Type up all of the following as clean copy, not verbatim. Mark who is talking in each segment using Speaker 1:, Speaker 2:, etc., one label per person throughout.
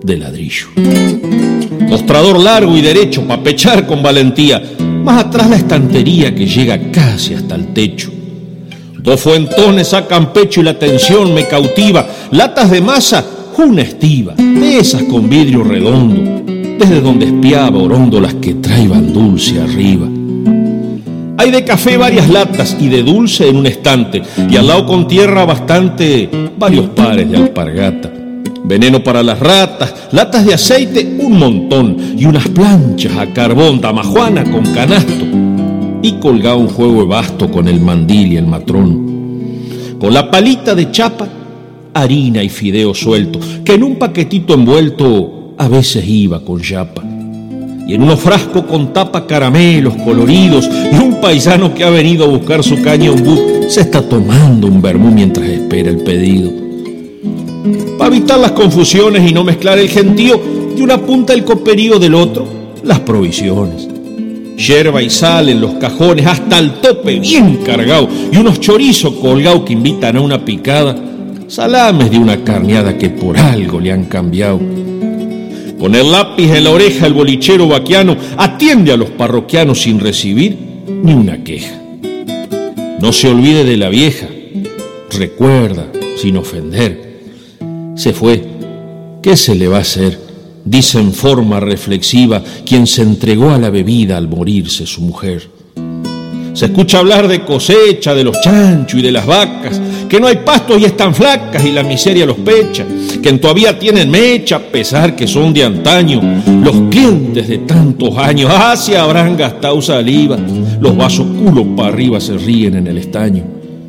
Speaker 1: de ladrillo. Mostrador largo y derecho pa' pechar con valentía. Más atrás la estantería que llega casi hasta el techo. Dos fuentones sacan pecho y la tensión me cautiva. Latas de masa, una estiva, de esas con vidrio redondo, desde donde espiaba orondo las que traiban dulce arriba. Hay de café varias latas y de dulce en un estante, y al lado con tierra bastante varios pares de alpargata. Veneno para las ratas, latas de aceite un montón, y unas planchas a carbón, damajuana con canasto, y colgado un juego de basto con el mandil y el matrón. Con la palita de chapa, harina y fideo suelto, que en un paquetito envuelto a veces iba con yapa. Y en unos frascos con tapa caramelos coloridos, y un paisano que ha venido a buscar su cañombú se está tomando un vermú mientras espera el pedido. Para evitar las confusiones y no mezclar el gentío, de una punta el coperío del otro, las provisiones. Yerba y sal en los cajones hasta el tope bien cargado, y unos chorizos colgados que invitan a una picada, salames de una carneada que por algo le han cambiado. Con el lápiz en la oreja el bolichero vaquiano atiende a los parroquianos sin recibir ni una queja. No se olvide de la vieja, recuerda sin ofender. Se fue, ¿qué se le va a hacer? Dice en forma reflexiva quien se entregó a la bebida al morirse su mujer. Se escucha hablar de cosecha, de los chanchos y de las vacas, que no hay pastos y están flacas y la miseria los pecha, que todavía tienen mecha, a pesar que son de antaño. Los clientes de tantos años, se habrán gastado saliva, los vasos culos para arriba se ríen en el estaño.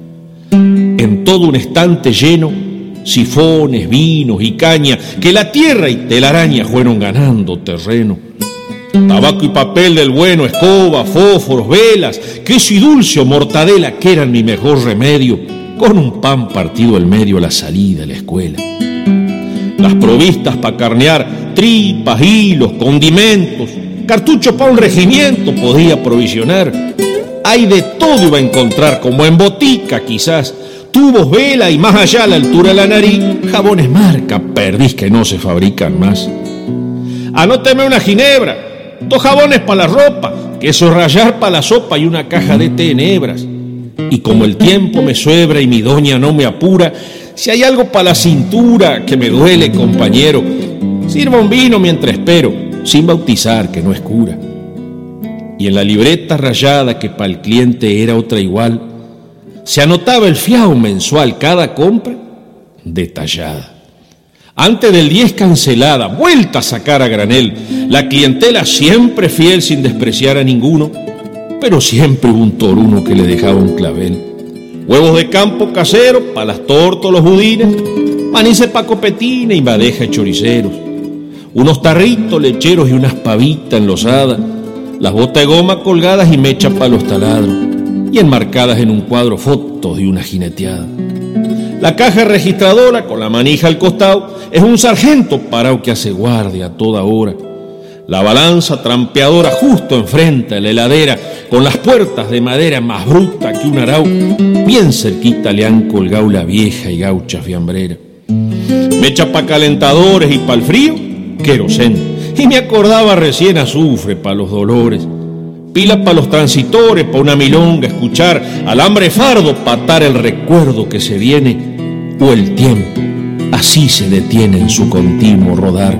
Speaker 1: En todo un estante lleno, sifones, vinos y caña, que la tierra y telaraña fueron ganando terreno. Tabaco y papel del bueno, escoba, fósforos, velas, queso y dulce o mortadela, que eran mi mejor remedio, con un pan partido al medio a la salida de la escuela. Las provistas para carnear, tripas, hilos, condimentos, cartucho para un regimiento podía provisionar. Hay de todo iba a encontrar, como en botica quizás, tubos, vela y más allá a la altura de la nariz, jabones marca, perdiz que no se fabrican más. Anóteme una ginebra, 2 jabones para la ropa, queso rallar para la sopa y una caja de té en hebras. Y como el tiempo me suebra y mi doña no me apura, si hay algo para la cintura que me duele, compañero, sirva un vino mientras espero, sin bautizar que no es cura. Y en la libreta rayada que para el cliente era otra igual, se anotaba el fiao mensual, cada compra detallada. Antes del 10 cancelada, vuelta a sacar a granel, la clientela siempre fiel sin despreciar a ninguno, pero siempre hubo un toruno que le dejaba un clavel. Huevos de campo casero, para las tortas, los budines, manices pa' copetina y madeja y choriceros, unos tarritos lecheros y unas pavitas enlosadas, las botas de goma colgadas y mechas pa' los taladros, y enmarcadas en un cuadro fotos de una jineteada. La caja registradora con la manija al costado es un sargento parado que hace guardia a toda hora. La balanza trampeadora justo enfrente a la heladera, con las puertas de madera más bruta que un arao, bien cerquita le han colgado la vieja y gaucha fiambrera. Mecha pa' calentadores y pa' el frío, querosén, y me acordaba recién azufre pa' los dolores. Pilas pa' los transitores, pa' una milonga escuchar, alambre fardo pa' atar el recuerdo que se viene, o el tiempo así se detiene en su continuo rodar.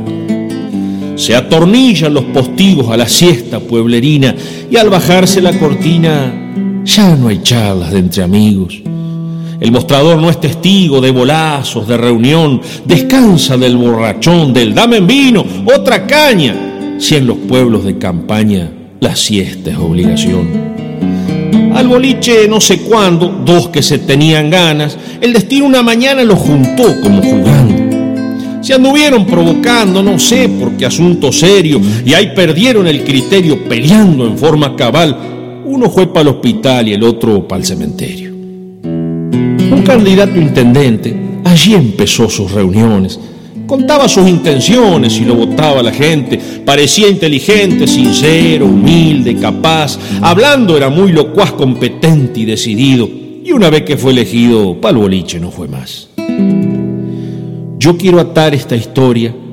Speaker 1: Se atornillan los postigos a la siesta pueblerina y al bajarse la cortina ya no hay charlas de entre amigos. El mostrador no es testigo de bolazos, de reunión, descansa del borrachón, del dame en vino, otra caña, si en los pueblos de campaña la siesta es obligación. Al boliche no sé cuándo, 2 que se tenían ganas, el destino una mañana los juntó como jugando. Se anduvieron provocando, no sé por qué asunto serio, y ahí perdieron el criterio peleando en forma cabal. Uno fue para el hospital y el otro para el cementerio. Un candidato intendente allí empezó sus reuniones. Contaba sus intenciones y lo votaba la gente. Parecía inteligente, sincero, humilde, capaz. Hablando era muy locuaz, competente y decidido. Y una vez que fue elegido, pa'l boliche no fue más. Yo quiero atar esta historia